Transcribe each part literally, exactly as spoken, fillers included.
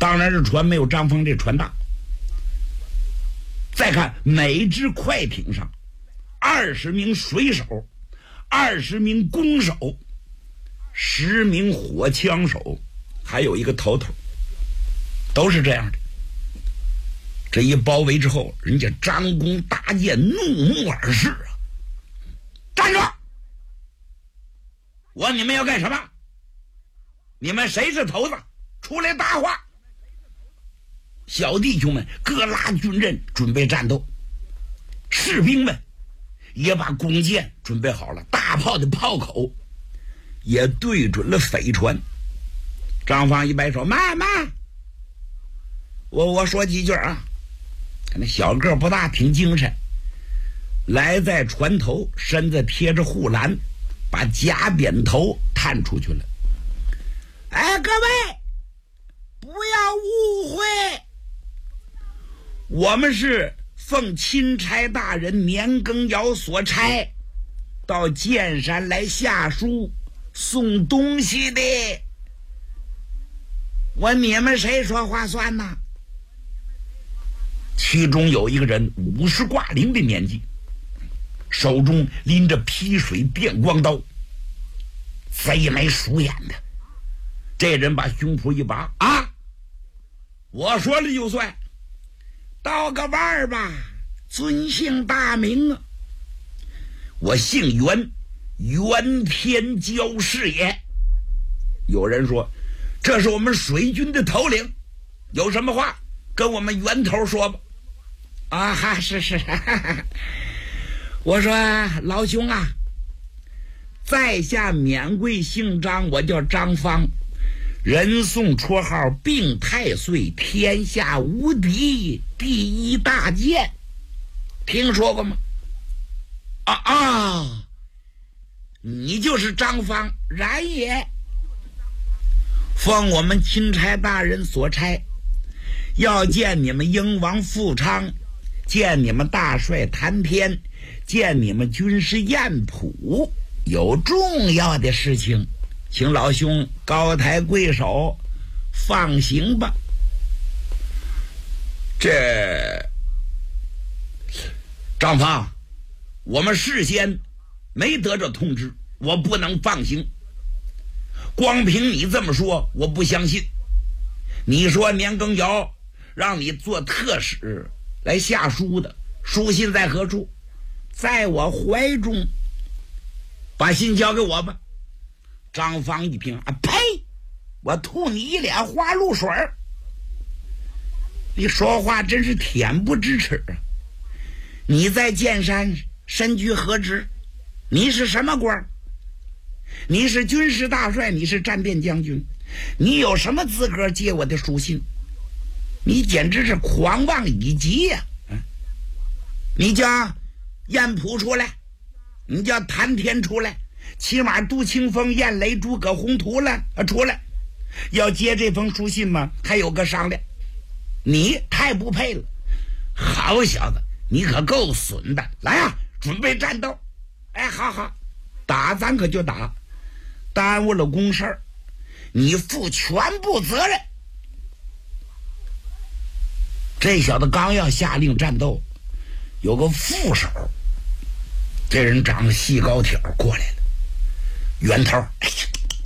当然这船没有张峰这船大。再看每只快艇上二十名水手，二十名弓手，十名火枪手，还有一个头头，都是这样的。这一包围之后，人家张弓搭箭，怒目而视啊！站住！我问你们要干什么？你们谁是头子？出来搭话！小弟兄们各拉军刃，准备战斗。士兵们也把弓箭准备好了，大炮的炮口也对准了匪船。张方一摆手：“慢慢，我我说几句啊。”那小个不大，挺精神，来在船头，身子贴着护栏，把假扁头探出去了。哎，各位，不要误会，我们是奉钦差大人年羹尧所差，到剑山来下书送东西的。我你们谁说话算呢？其中有一个人五十挂零的年纪，手中拎着劈水电光刀，贼眉鼠眼的。这人把胸脯一拔：“啊，我说了就算，道个腕儿吧，尊姓大名啊？我姓袁，袁天骄是也。”有人说：“这是我们水军的头领，有什么话跟我们源头说吧。”啊哈，是是，哈哈，我说老兄啊，在下免贵姓张，我叫张方，人送绰号并太岁，天下无敌第一大剑，听说过吗？啊啊，你就是张方，然也。奉我们钦差大人所差，要见你们英王富昌，见你们大帅谭天，见你们军师晏普，有重要的事情，请老兄高抬贵手，放行吧。这张方，我们事先没得着通知，我不能放行。光凭你这么说，我不相信。你说年羹尧让你做特使来下书的，书信在何处？在我怀中，把信交给我吧。张方一听，啊呸！我吐你一脸花露水儿！你说话真是恬不知耻啊！你在剑山身居何职？你是什么官？你是军师大帅，你是战殿将军，你有什么资格接我的书信？你简直是狂妄以极呀、啊！你叫晏普出来，你叫谭天出来，起码杜清风、燕雷、诸葛宏图了啊出来，要接这封书信吗？还有个商量。你太不配了，好小子，你可够损的！来啊，准备战斗！哎，好好，打咱可就打，耽误了公事儿，你负全部责任。这小子刚要下令战斗，有个副手，这人长得细高挑过来了，源头，哎呀，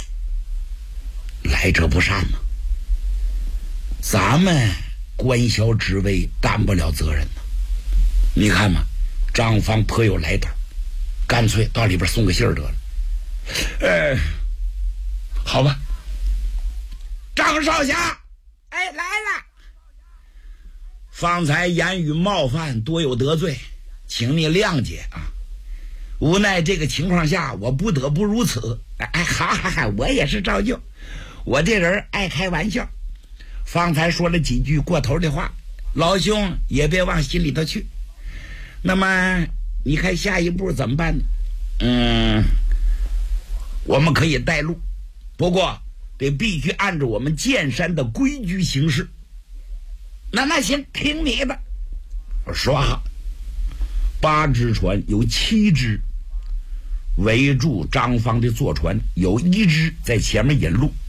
来者不善嘛，咱们官小职位担不了责任呢。你看嘛，张方颇有来头，干脆到里边送个信儿得了。呃，好吧，张少侠，哎，来了。方才言语冒犯，多有得罪，请你谅解啊。无奈这个情况下，我不得不如此。哎，哈哈哈，我也是照旧，我这人爱开玩笑。方才说了几句过头的话，老兄也别往心里头去。那么你看下一步怎么办呢？嗯，我们可以带路，不过得必须按照我们剑山的规矩行事。那那行，听你的。说好，八只船有七只围住张方的坐船，有一只在前面引路。